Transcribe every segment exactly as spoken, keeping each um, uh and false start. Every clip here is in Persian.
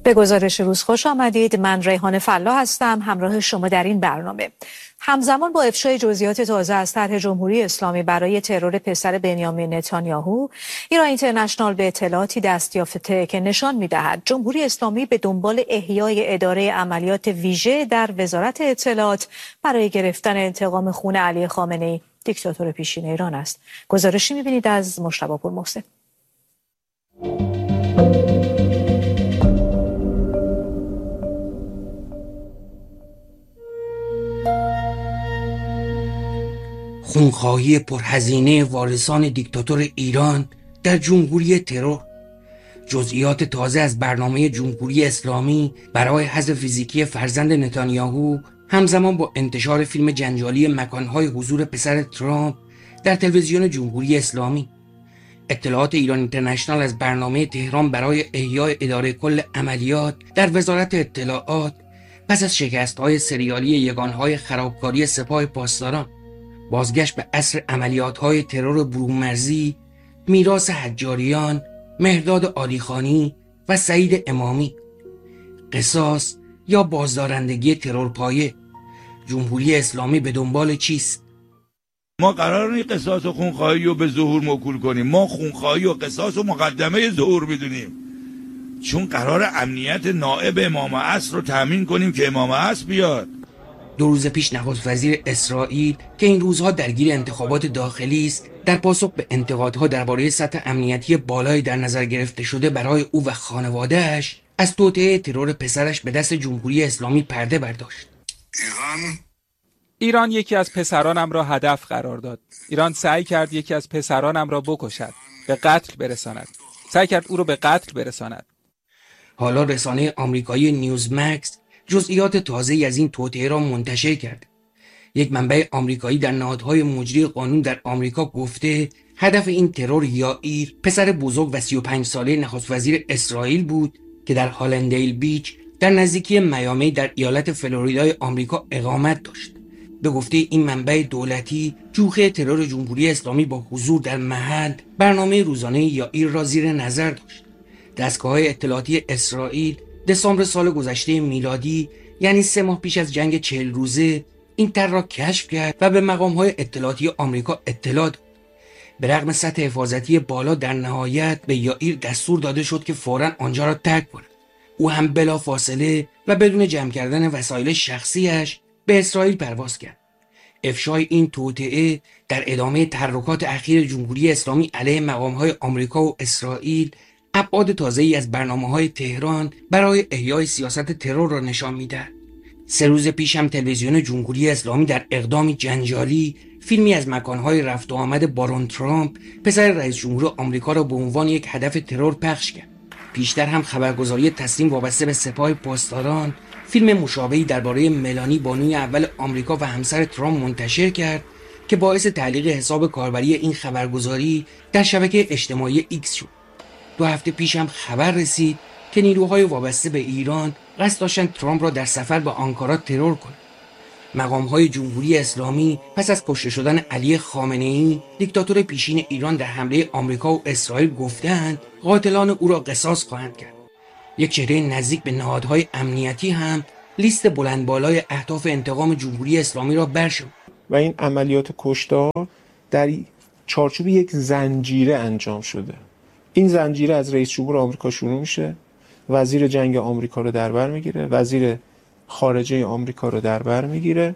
به گزارش روز خوش آمدید. من ریحان فلا هستم همراه شما در این برنامه. همزمان با افشای جزئیات تازه از طرح جمهوری اسلامی برای ترور پسر بنیامین نتانیاهو، ایران اینترنشنال به اطلاعاتی دست یافته که نشان می‌دهد جمهوری اسلامی به دنبال احیای اداره عملیات ویژه در وزارت اطلاعات برای گرفتن انتقام خون علی خامنه‌ای، دیکتاتور پیشین ایران است. گزارشی می‌بینید از مجتبی پورمحسن. خونخواهی پرهزینه وارثان دیکتاتور ایران در جمهوری ترور. جزئیات تازه از برنامه جمهوری اسلامی برای حذف فیزیکی فرزند نتانیاهو همزمان با انتشار فیلم جنجالی مکانهای حضور پسر ترامپ در تلویزیون جمهوری اسلامی. اطلاعات ایران اینترنشنال از برنامه تهران برای احیای اداره کل عملیات در وزارت اطلاعات پس از شکست‌های سریالی یگانهای خرابکاری سپاه پاسداران، بازگشت به عصر عملیات‌های ترور برومرزی، میراث حجاریان، مهرداد عالیخانی و سعید امامی، قصاص یا بازدارندگی ترورپایه. جمهوری اسلامی به دنبال چیست؟ ما قرار نیست قصاص و خونخواهی رو به ظهور موکول کنیم. ما خونخواهی و قصاص و مقدمه ظهور میدونیم، چون قرار امنیت نائب امام عصر رو تامین کنیم که امام عصر بیاد. دو روز پیش نخست وزیر اسرائیل که این روزها درگیر انتخابات داخلی است، در پاسخ به انتقادها درباره سطح امنیتی بالایی در نظر گرفته شده برای او و خانواده‌اش، از توطئه ترور پسرش به دست جمهوری اسلامی پرده برداشت. ایران ایران یکی از پسرانم را هدف قرار داد. ایران سعی کرد یکی از پسرانم را بکشد، به قتل برساند. سعی کرد او را به قتل برساند. حالا رسانه آمریکایی نیوزمکس جزئیات تازه‌ای از این توطئه را منتشر کرد. یک منبع آمریکایی در نهادهای مجری قانون در آمریکا گفته هدف این ترور یائیر، پسر بزرگ و سی و پنج ساله نخست وزیر اسرائیل بود که در هالندیل بیچ در نزدیکی میامی در ایالت فلوریدای آمریکا اقامت داشت. به گفته این منبع دولتی، جوخه ترور جمهوری اسلامی با حضور در محل برنامه روزانه یائیر را زیر نظر داشت. دستگاه اطلاعاتی اسرائیل دسامبر سال گذشته میلادی، یعنی سه ماه پیش از جنگ چهل روزه، این طرح را کشف کرد و به مقام‌های اطلاعاتی آمریکا اطلاع داد. به رغم سطح حفاظتی بالا، در نهایت به یائیر دستور داده شد که فوراً آنجا را ترک کند. او هم بلا فاصله و بدون جمع کردن وسایل شخصیش به اسرائیل پرواز کرد. افشای این توطئه در ادامه تحرکات اخیر جمهوری اسلامی علیه مقام‌های آمریکا و اسرائیل ابعاد تازه‌ای از برنامه‌های تهران برای احیای سیاست ترور را نشان می‌دهد. سه روز پیش هم تلویزیون جمهوری اسلامی در اقدامی جنجالی فیلمی از مکان‌های رفت و آمد بارون ترامپ، پسر رئیس جمهور آمریکا، را به عنوان یک هدف ترور پخش کرد. پیشتر هم خبرگزاری تسلیم وابسته به سپاه پاسداران فیلم مشابهی درباره ملانی، بانوی اول آمریکا و همسر ترامپ منتشر کرد که باعث تعلیق حساب کاربری این خبرگزاری در شبکه اجتماعی ایکس شد. دو هفته پیش هم خبر رسید که نیروهای وابسته به ایران قصد داشتند ترامپ را در سفر به آنکارا ترور کنند. مقام‌های جمهوری اسلامی پس از کشته شدن علی خامنه‌ای، دیکتاتور پیشین ایران، در حمله آمریکا و اسرائیل گفتند قاتلان او را قصاص خواهند کرد. یک چهره نزدیک به نهادهای امنیتی هم لیست بلند بالای اهداف انتقام جمهوری اسلامی را برشمرد و این عملیات کشتار در چارچوب یک زنجیره انجام شده. این زنجیره از رئیس جمهور آمریکا شروع میشه، وزیر جنگ آمریکا رو در بر میگیره، وزیر خارجه آمریکا رو در بر میگیره،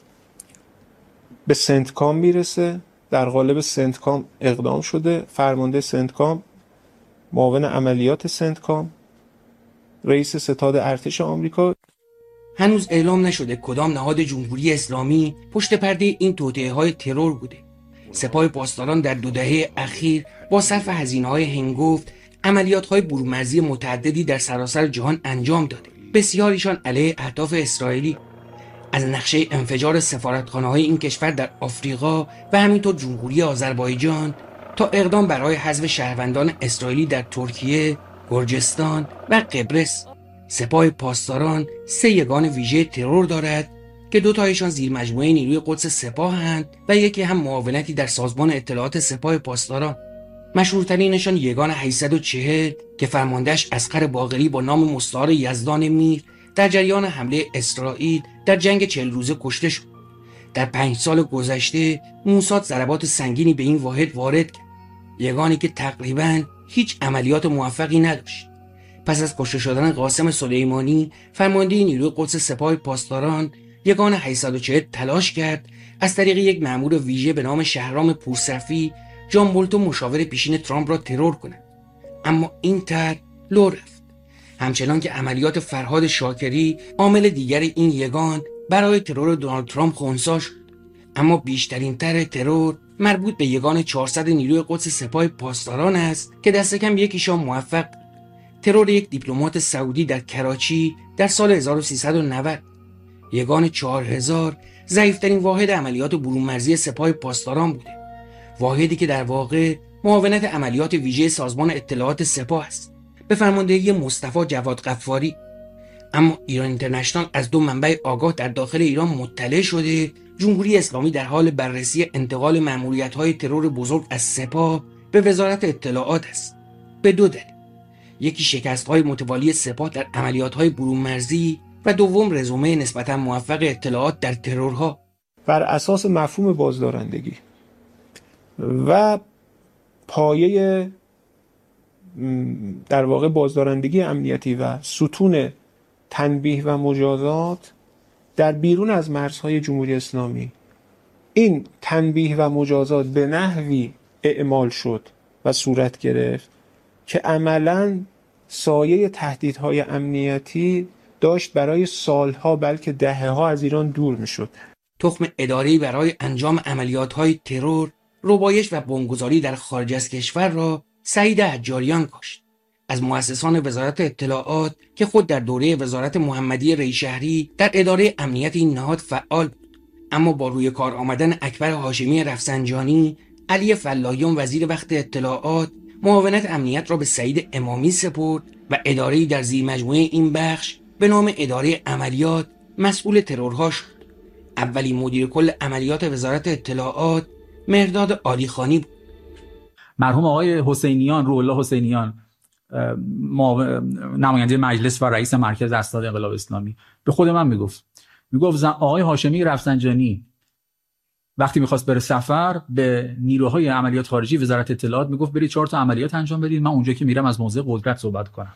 به سنتکام میرسه. در قالب سنتکام اقدام شده، فرمانده سنتکام، معاون عملیات سنتکام، رئیس ستاد ارتش آمریکا. هنوز اعلام نشده کدام نهاد جمهوری اسلامی پشت پرده این توطئه‌های ترور بوده. سپاه پاسداران در دو دهه اخیر با صرف هزینه‌های هنگفت عملیات‌های برومرزی متعددی در سراسر جهان انجام داده، بسیاریشان علیه اهداف اسرائیلی. از نقشه انفجار سفارتخانه‌های این کشور در آفریقا و همینطور جمهوری آذربایجان تا اقدام برای حذف شهروندان اسرائیلی در ترکیه، گرجستان و قبرس. سپاه پاسداران سه یگان ویژه ترور دارد که دو تایشان زیر مجموعه نیروی قدس سپاهند و یکی هم معاونتی در سازمان اطلاعات سپاه پاسداران. مشهورترینشان یگان هشتصد و چهل که فرماندهش اصغر باقری با نام مستعار یزدان میر در جریان حمله اسرائیل در جنگ چهل روزه کشته شد. در پنج سال گذشته موساد ضربات سنگینی به این واحد وارد کرد، یگانی که تقریباً هیچ عملیات موفقی نداشت. پس از کشته شدن قاسم سلیمانی فرمانده نیروی قدس سپاه پاسداران، یگان هشتصد و چهل تلاش کرد از طریق یک مأمور ویژه به نام شهرام پورصفی جان بولتون مشاور پیشین ترامپ را ترور کند، اما این طرح لو رفت. همچنان که عملیات فرهاد شاکری عامل دیگر این یگان برای ترور دونالد ترامپ خنثی شد، اما بیشترین طرح ترور مربوط به یگان چهارصد نیروی قدس سپاه پاسداران است که دست کم یکیشان موفق. ترور یک دیپلمات سعودی در کراچی در سال هزار و سیصد و نود. یگان چهار هزار ضعیف‌ترین واحد عملیات برون‌مرزی سپاه پاسداران بوده، واحدی که در واقع معاونت عملیات ویژه سازمان اطلاعات سپاه است به فرماندهی مصطفی جواد غفاری. اما ایران اینترنشنال از دو منبع آگاه در داخل ایران مطلع شده جمهوری اسلامی در حال بررسی انتقال مأموریت‌های ترور بزرگ از سپاه به وزارت اطلاعات است، به دو دلیل: یکی شکست‌های متوالی سپاه در عملیات‌های برون‌مرزی و دوم رزومه نسبتاً موفق اطلاعات در ترورها. بر اساس مفهوم بازدارندگی و پایه در واقع بازدارندگی امنیتی و ستون تنبیه و مجازات در بیرون از مرزهای جمهوری اسلامی، این تنبیه و مجازات به نحوی اعمال شد و صورت گرفت که عملاً سایه تهدیدهای امنیتی داشت برای سالها بلکه دهه‌ها از ایران دور میشد. تخم اداره‌ای برای انجام عملیات‌های ترور، ربایش و بمبگذاری در خارج از کشور را سعید حجاریان کاشت، از مؤسسان وزارت اطلاعات که خود در دوره وزارت محمدی ریشهری در اداره امنیت این نهاد فعال بود. اما با روی کار آمدن اکبر هاشمی رفسنجانی، علی فلاحیان وزیر وقت اطلاعات معاونت امنیت را به سعید امامی سپرد و اداره‌ای در زیر مجموعه این بخش به نام اداره عملیات مسئول ترورها شد. اولین مدیر کل عملیات وزارت اطلاعات مهرداد عالیخانی بود. مرحوم آقای حسینیان، روح الله حسینیان، نماینده مجلس و رئیس مرکز اسناد انقلاب اسلامی، به خود من میگفت میگفت آقای هاشمی رفسنجانی وقتی میخواست بره سفر به نیروهای عملیات خارجی وزارت اطلاعات میگفت برید چهار تا عملیات انجام بدید، من اونجا که میرم از موضع قدرت صحبت کنم.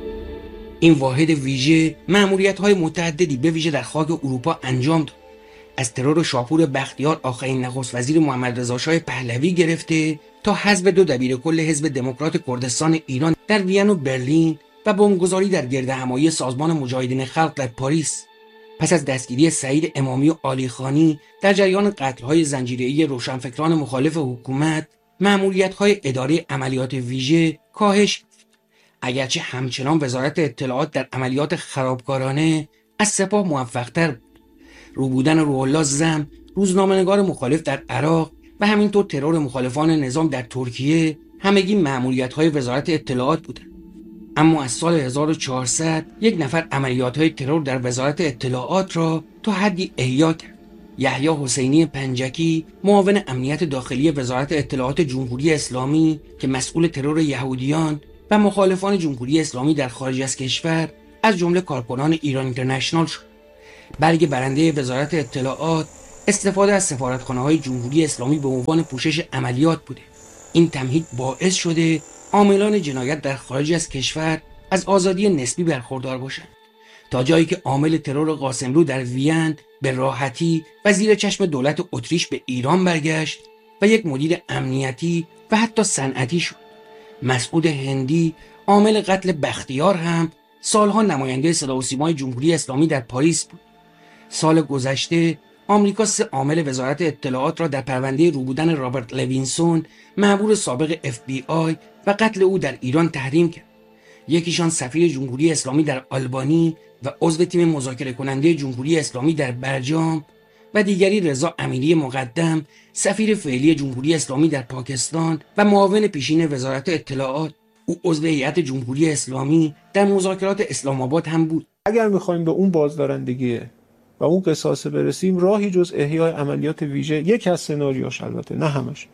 این واحد ویژه مأموریت‌های متعددی به ویژه در خاک اروپا انجام داد، از ترور شاپور بختیار آخرین نخست وزیر محمد رضا شاه پهلوی گرفته تا حذف دو دبیرکل حزب دموکرات کردستان ایران در وین و برلین و بمبگذاری در گردهمایی سازمان مجاهدین خلق در پاریس. پس از دستگیری سعید امامی و عالیخانی در جریان قتل‌های زنجیره‌ای روشنفکران مخالف حکومت، مأموریت‌های اداره عملیات ویژه کاهش یافت، اگرچه همچنان وزارت اطلاعات در عملیات خرابکارانه از سپاه موفق‌تر بود. رو بودن روح الله زم، روزنامه‌نگار مخالف در عراق و همینطور ترور مخالفان نظام در ترکیه همگی مأموریت‌های وزارت اطلاعات بودند. اما از سال هزار و چهارصد یک نفر عملیات‌های ترور در وزارت اطلاعات را تا حدی احیا کرد. یحیی حسینی پنجکی، معاون امنیت داخلی وزارت اطلاعات جمهوری اسلامی که مسئول ترور یهودیان و مخالفان جمهوری اسلامی در خارج از کشور از جمله کارکنان ایران اینترنشنال شد. برگ برنده وزارت اطلاعات استفاده از سفارتخانه‌های جمهوری اسلامی به عنوان پوشش عملیات بوده. این تمهید باعث شده عاملان جنایت در خارج از کشور از آزادی نسبی برخوردار باشند، تا جایی که عامل ترور قاسملو در وین به راحتی و زیر چشم دولت اتریش به ایران برگشت و یک مدیر امنیتی و حتی صنعتی شد. مسعود هندی، عامل قتل بختیار، هم سالها نماینده صدا و سیمای جمهوری اسلامی در پاریس بود. سال گذشته آمریکا سه عامل وزارت اطلاعات را در پرونده روبودن رابرت لوینسون، مأمور سابق اف بی آی و قتل او در ایران تحریم کرد. یکیشان سفیر جمهوری اسلامی در آلبانی و عضو تیم مذاکره کننده جمهوری اسلامی در برجام و دیگری رضا امیری مقدم، سفیر فعلی جمهوری اسلامی در پاکستان و معاون پیشین وزارت اطلاعات. او عضو هیئت جمهوری اسلامی در مذاکرات اسلام آباد هم بود. اگر می‌خوایم به اون بازدارندگی و اون قصاص برسیم، راهی جز احیای عملیات ویژه، یک از سناریوش، البته نه همش،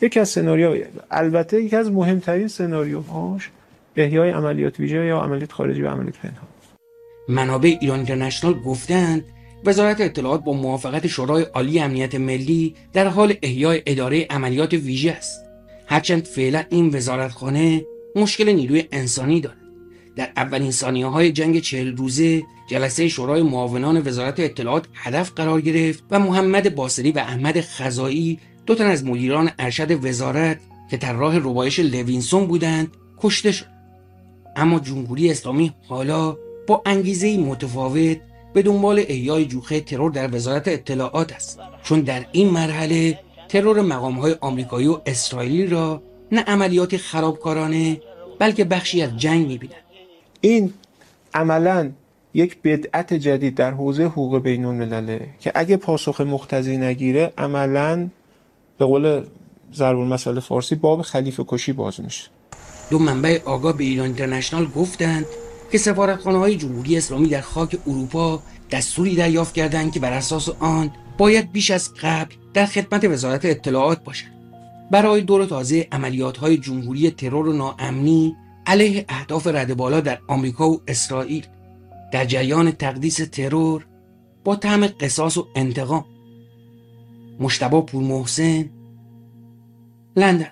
یکی از سناریو، البته یکی از مهمترین سناریوهاش احیای عملیات ویژه یا عملیات خارجی و عملیات پنهان. منابع ایران اینترنشنال گفتند وزارت اطلاعات با موافقت شورای عالی امنیت ملی در حال احیای اداره عملیات ویژه است. هرچند فعلا این وزارتخانه مشکل نیروی انسانی دارد. در اولین ثانیه‌های جنگ چهل روزه جلسه شورای معاونان وزارت اطلاعات هدف قرار گرفت و محمد باصری و احمد خزائی، دو تن از مدیران ارشد وزارت که طراح ربایش لوینسون بودند، کشته شد. اما جمهوری اسلامی حالا با انگیزه‌ای متفاوت به دنبال احیای جوخه ترور در وزارت اطلاعات است، چون در این مرحله ترور مقام‌های آمریکایی و اسرائیلی را نه عملیات خرابکارانه بلکه بخشی از جنگ می‌بینند. این عملاً یک بدعت جدید در حوزه حقوق بین‌الملله که اگه پاسخ مقتضی نگیره عملاً به قول ضرب المثل فارسی باب خلیفه کشی باز میشه. دو منبع آگاه به ایران اینترنشنال گفتند که سفارتخانه‌های جمهوری اسلامی در خاک اروپا دستوری دریافت کردند که بر اساس آن باید بیش از قبل در خدمت وزارت اطلاعات باشند برای دور تازه عملیات‌های جمهوری ترور و ناامنی علیه اهداف رده بالا در آمریکا و اسرائیل در جریان تقدیس ترور با طعم قصاص و انتقام. مجتبی پورمحسن، لندن.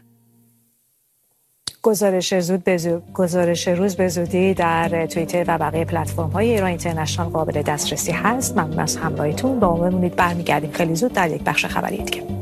گزارش زود به زود گزارش روز به زودی در توییتر و بقیه پلتفرم های ایران اینترنشنال قابل دسترسی هست. ممنون از همراهیتون. با ما بمونید، برمیگردیم خیلی زود در یک بخش خبری دیگه.